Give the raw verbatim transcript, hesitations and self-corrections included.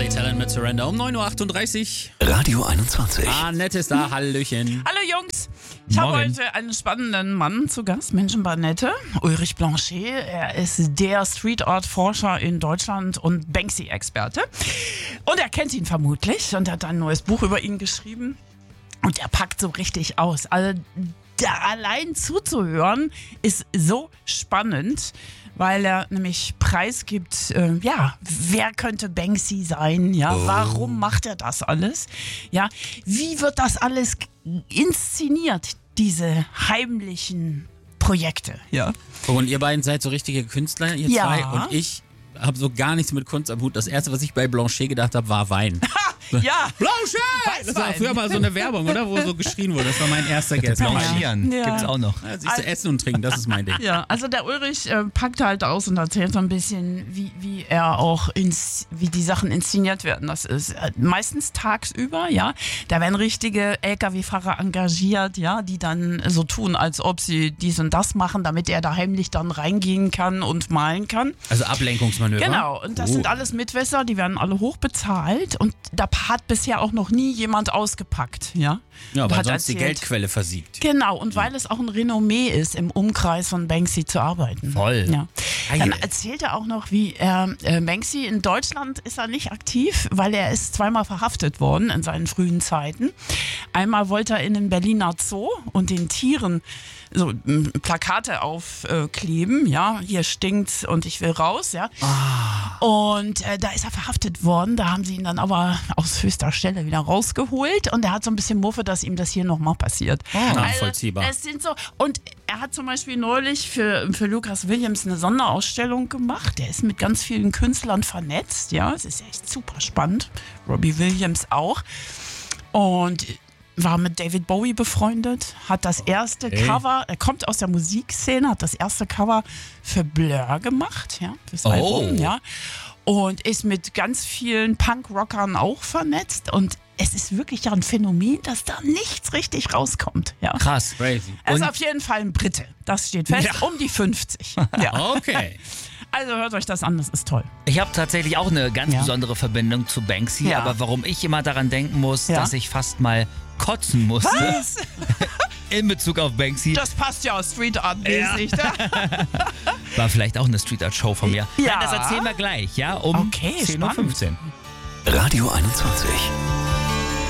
Kelly Talent mit Surrender um neun Uhr achtunddreißig. Radio einundzwanzig. Annette ist da, Hallöchen. Hallo Jungs, ich habe Morgen. heute einen spannenden Mann zu Gast, Menschen bei Annette, Ulrich Blanchet. Er ist der Street Art Forscher in Deutschland und Banksy-Experte. Und er kennt ihn vermutlich und hat ein neues Buch über ihn geschrieben. Und er packt so richtig aus. Also da allein zuzuhören ist so spannend, weil er nämlich preisgibt, äh, ja, wer könnte Banksy sein, ja, Oh. warum macht er das alles, ja, wie wird das alles inszeniert, diese heimlichen Projekte, ja. Und ihr beiden seid so richtige Künstler, ihr Ja. zwei. Und ich habe so gar nichts mit Kunst am Hut. Das Erste, was ich bei Blanchet gedacht habe, war Wein. Ja, Blanchet! Das war Weißwein. früher mal so eine Werbung, oder? Wo so geschrien wurde. Das war mein erster Guess. Blanchieren Ja. gibt's auch noch. Ja, siehst du, Essen und Trinken, das ist mein Ding. Ja, also der Ulrich äh, packt halt aus und erzählt so ein bisschen, wie, wie er auch ins, wie die Sachen inszeniert werden. Das ist äh, meistens tagsüber, ja. Da werden richtige L K W-Fahrer engagiert, ja, die dann so tun, als ob sie dies und das machen, damit er da heimlich dann reingehen kann und malen kann. Also Ablenkungsmanöver. Genau, und das Oh. sind alles Mitwisser, die werden alle hoch bezahlt und da hat bisher auch noch nie jemand ausgepackt, ja. Ja, Und weil hat sonst die erzählt- Geldquelle versiegt. Genau, und weil es auch ein Renommee ist, im Umkreis von Banksy zu arbeiten. Voll. Ja. Geil. Dann erzählt er auch noch, wie er, äh, Banksy in Deutschland ist er nicht aktiv, weil er ist zweimal verhaftet worden in seinen frühen Zeiten. Einmal wollte er in den Berliner Zoo und den Tieren so m, Plakate aufkleben, ja, hier stinkt's und ich will raus, ja. Und äh, da ist er verhaftet worden, da haben sie ihn dann aber aus höchster Stelle wieder rausgeholt und er hat so ein bisschen Muffe, dass ihm das hier nochmal passiert. Nachvollziehbar. Also, es sind so, und er hat zum Beispiel neulich für, für Lucas Williams eine Sonderausstellung gemacht. Der ist mit ganz vielen Künstlern vernetzt, ja, es ist echt super spannend. Robbie Williams auch. Und war mit David Bowie befreundet, hat das erste Okay. Cover, er kommt aus der Musikszene, hat das erste Cover für Blur gemacht, ja, fürs Oh. Album, ja. Und ist mit ganz vielen Punk-Rockern auch vernetzt und es ist wirklich ja ein Phänomen, dass da nichts richtig rauskommt, ja. Krass. Crazy. Er ist Und- auf jeden Fall ein Brite, das steht fest, Ja. um die fünfzig. Ja. Okay. Also hört euch das an, das ist toll. Ich habe tatsächlich auch eine ganz Ja. besondere Verbindung zu Banksy, Ja. aber warum ich immer daran denken muss, Ja. dass ich fast mal kotzen musste Was? in Bezug auf Banksy, Das passt ja aus Street Art mäßig. Ja. war vielleicht auch eine Street Art Show von mir. Ja. Nein, das erzählen wir gleich, ja, um Okay, zehn Uhr fünfzehn. Radio einundzwanzig.